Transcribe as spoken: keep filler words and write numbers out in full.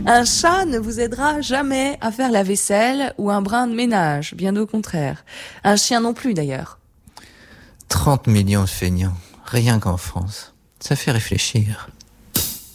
Un chat ne vous aidera jamais à faire la vaisselle ou un brin de ménage, bien au contraire. Un chien non plus d'ailleurs. trente millions de feignants, rien qu'en France. Ça fait réfléchir.